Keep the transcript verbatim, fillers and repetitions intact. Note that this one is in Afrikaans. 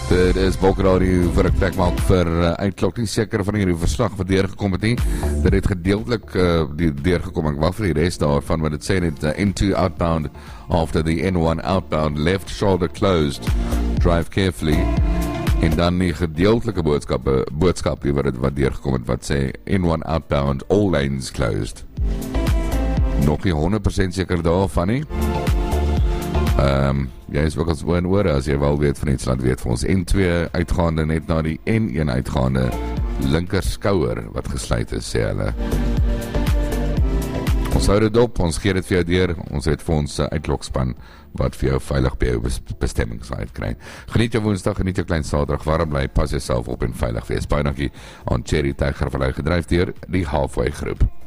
Dit is Bokradio vir ek plek maak vir uh, uitklok, nie seker van hierdie verslag wat deurgekom het nie. Dit het gedeeltelik uh, die deurgekom, ek wag vir die rest daarvan, want dit sê net uh, N two outbound after the N one outbound, left shoulder closed, drive carefully. En dan die gedeeltelike boodskap, boodskap wat, het, wat deurgekom het, wat sê N one outbound, all lanes closed. Nog nie honderd persent seker daarvan nie. Um, jy is ook als woon oor, as jy wel weet van iets, laat weet vir ons N two uitgaande net na die N one uitgaande linker skouer wat gesluit is, sê hulle. Ons hou dit op, ons gee dit vir jou deur, ons het vir ons uh, uitlokspan wat vir jou veilig by jou bestemmings uitkry. Geniet jou woensdag, geniet jou klein saterdag, warm bly, pas jouself op en veilig wees. Baie dankie aan Cherry Tiger van jou gedryf deur die Halfway groep.